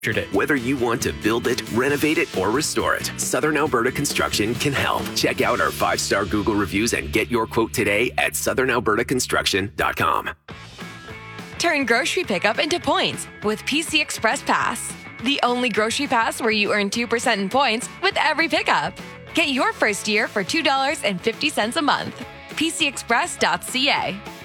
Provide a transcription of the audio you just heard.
it. Whether you want to build it, renovate it, or restore it, Southern Alberta Construction can help. Check out our 5-star Google reviews and get your quote today at southernalbertaconstruction.com. Turn grocery pickup into points with PC Express Pass. The only grocery pass where you earn 2% in points with every pickup. Get your first year for $2.50 a month. PCExpress.ca.